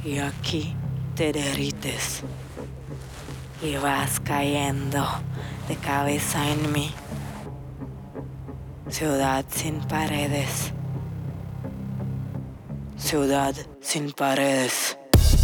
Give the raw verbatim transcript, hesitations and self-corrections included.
Y aquí te derrites y vas cayendo de cabeza en mí. Ciudad sin paredes. Ciudad sin paredes.